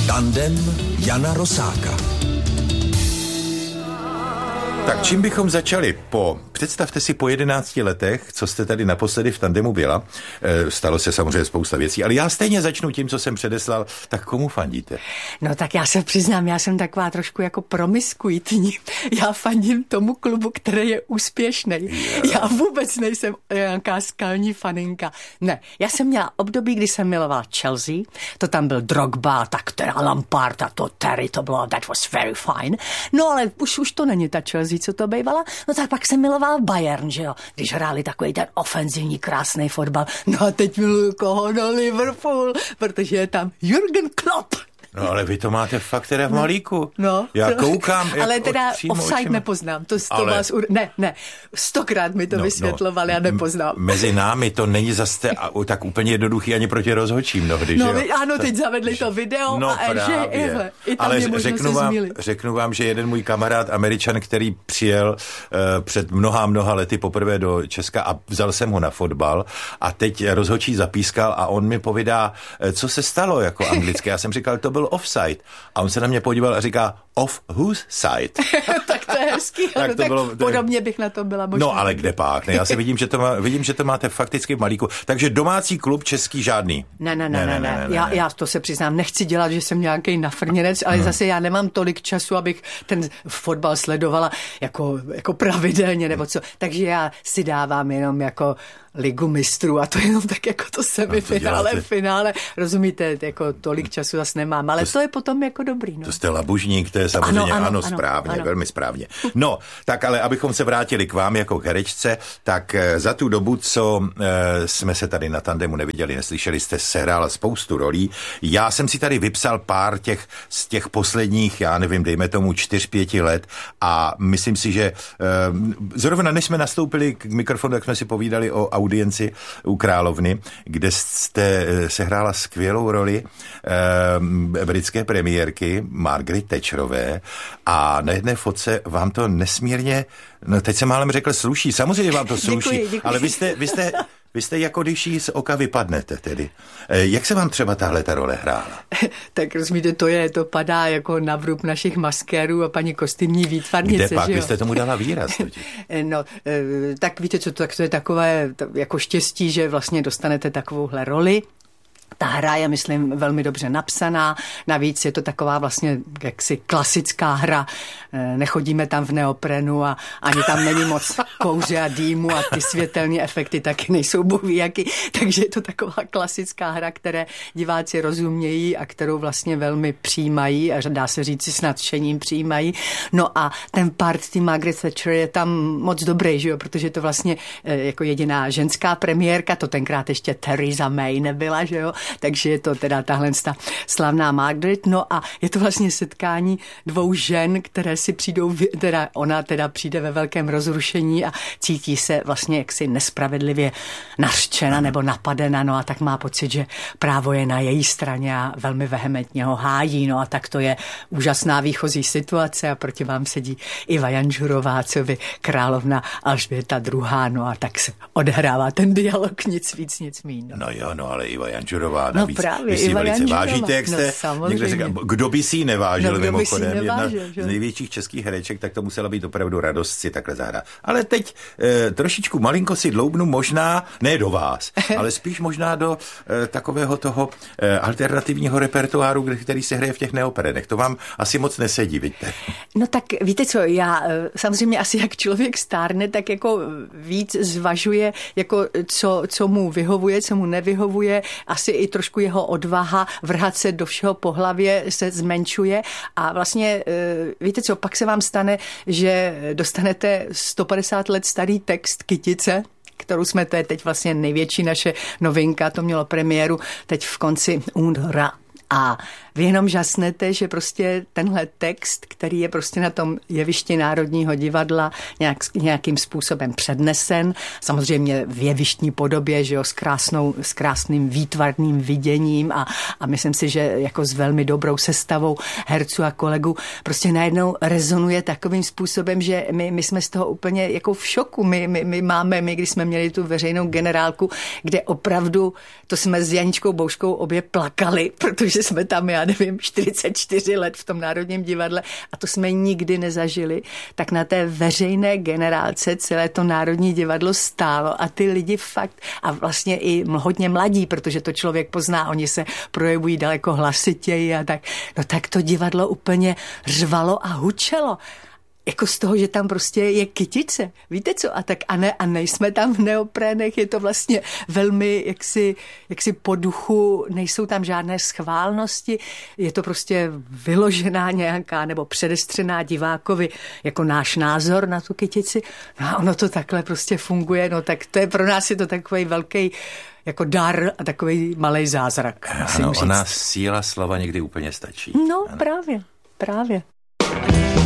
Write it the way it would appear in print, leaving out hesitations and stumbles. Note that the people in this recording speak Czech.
Tandem Jana Rosáka. Tak čím bychom začali? Představte si po 11 letech, co jste tady naposledy v tandemu byla. Stalo se samozřejmě spousta věcí, ale já stejně začnu tím, co jsem předeslal. Tak komu fandíte? No tak já se přiznám, já jsem taková trošku jako promiskuitní. Já fandím tomu klubu, který je úspěšný. Já vůbec nejsem nějaká skalní faninka. Ne, já jsem měla období, kdy jsem milovala Chelsea, to tam byl Drogba, tak teda Lampard a to Terry, to bylo, that was very fine. No ale už to není ta Chelsea, co to bývala. No tak pak jsem milovala Bayern, že jo, když hráli takový ten ofenzivní krásný fotbal. No a teď miluju koho? No Liverpool, protože je tam Jürgen Klopp. No ale vy to máte fakt teda v malíku. No. Já koukám. Ale teda offside nepoznám. To ale... vás ne. 100krát mi to vysvětlovali a nepoznám. Mezi námi to není zase tak úplně jednoduchý ani proti rozhodčím mnohdy, no, že jo? Ano, teď zavedli to video no, a že i tam ale je možno se zmílit. Řeknu vám, že jeden můj kamarád Američan, který přijel před mnoha lety poprvé do Česka a vzal jsem ho na fotbal a teď rozhodčí zapískal a on mi povídá, co se stalo jako anglicky. Já jsem říkal, to byl offside. A on se na mě podíval a říká, off whose side? Tak to je hezký. tak podobně bych na to byla možná. No ale kde pak? Ne, já si vidím, že to máte fakticky v malíku. Takže domácí klub český žádný. Ne. Já to se přiznám, nechci dělat, že jsem nějaký nafrněnec, ale zase já nemám tolik času, abych ten fotbal sledovala jako pravidelně nebo co. Takže já si dávám jenom jako Ligu mistrů a to jenom tak jako to semifinále, finále. Rozumíte, jako tolik času zase nemám, ale to je potom jako dobrý. No. To jste labužník, to je samozřejmě ano, správně, velmi správně. No, tak ale abychom se vrátili k vám jako k herečce, tak za tu dobu, co jsme se tady na tandemu neviděli, neslyšeli, jste sehrála spoustu rolí. Já jsem si tady vypsal pár z těch posledních, já nevím, dejme tomu 4-5 let a myslím si, že zrovna než jsme nastoupili k mikrofonu, tak jsme si povídali o audienci u Královny, kde jste sehrála skvělou roli britské premiérky Margaret Thatcherové a na jedné fotce vám to nesmírně, no teď jsem málem řekl sluší, samozřejmě vám to sluší, děkuji. Ale vy jste jako když jí z oka vypadnete tedy. Jak se vám třeba tahle ta role hrála? Tak rozumíte, to padá jako na vrub našich maskérů a paní kostýmní výtvarnice. Kde pak byste tomu dala výraz? No, tak víte co, tak to je takové jako štěstí, že vlastně dostanete takovouhle roli. Ta hra je, myslím, velmi dobře napsaná, navíc je to taková vlastně jaksi klasická hra, nechodíme tam v neoprenu a ani tam není moc kouře a dýmu a ty světelné efekty taky nejsou bohví jaký, takže je to taková klasická hra, které diváci rozumějí a kterou vlastně velmi přijímají a dá se říct s nadšením přijímají. No a ten part tý Margaret Thatcher je tam moc dobrý, že jo, protože to vlastně jako jediná ženská premiérka, to tenkrát ještě Theresa May nebyla, že jo, takže je to teda tahle slavná Margaret. No a je to vlastně setkání dvou žen, které si přijdou, ona teda přijde ve velkém rozrušení a cítí se vlastně jaksi nespravedlivě nařčena nebo napadena, no a tak má pocit, že právo je na její straně a velmi vehementně ho hájí, no a tak to je úžasná výchozí situace a proti vám sedí Iva Janžurová, co by královna Alžběta II, no a tak se odhrává ten dialog, nic víc, nic míň. No jo, no ale Iva Janžurová navíc, právě, vy si velice vážíte, jak jste někde říkal, kdo by si ji nevážil, mimochodem, jedna z největších českých hereček, tak to musela být opravdu radost si takhle zahrát. Ale teď trošičku malinko si dloubnu možná, ne do vás, ale spíš možná do takového toho alternativního repertoáru, který se hraje v těch neoperenech. To vám asi moc nesedí, vidíte? No tak víte co, já samozřejmě asi jak člověk stárne, tak jako víc zvažuje, jako co mu vyhovuje, co mu nevyhovuje, asi i trošku jeho odvaha vrhat se do všeho po hlavě se zmenšuje a vlastně víte co, pak se vám stane, že dostanete 150 let starý text Kytice, kterou jsme, to je teď vlastně největší naše novinka, to mělo premiéru teď v konci února. A vy jenom žasnete, že prostě tenhle text, který je prostě na tom jevišti Národního divadla nějakým způsobem přednesen, samozřejmě v jevištní podobě, že jo, s krásným výtvarným viděním a myslím si, že jako s velmi dobrou sestavou herců a kolegů prostě najednou rezonuje takovým způsobem, že my jsme z toho úplně jako v šoku. My když jsme měli tu veřejnou generálku, kde opravdu to jsme s Janičkou Bouškou obě plakali, protože že jsme tam, já nevím, 44 let v tom Národním divadle a to jsme nikdy nezažili, tak na té veřejné generálce celé to Národní divadlo stálo a ty lidi fakt, a vlastně i hodně mladí, protože to člověk pozná, oni se projevují daleko hlasitěji a tak, no tak to divadlo úplně řvalo a hučelo. Jako z toho, že tam prostě je kytice. Víte co? A nejsme tam v neoprénech, je to vlastně velmi jaksi po duchu, nejsou tam žádné schválnosti, je to prostě vyložená nějaká nebo předestřená divákovi jako náš názor na tu kytici. No a ono to takhle prostě funguje, no tak to je pro nás je to takový velký jako dar a takový malej zázrak. Ano, ona síla slova někdy úplně stačí. No, ano. Právě.